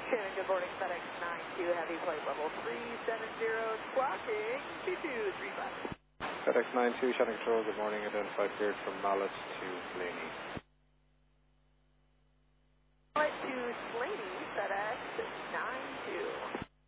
Shannon, good morning. FedEx 92 Heavy flight level 370, clocking 2235. FedEx 92, Shannon Control, good morning. Identified cleared from Mallet to Blaney.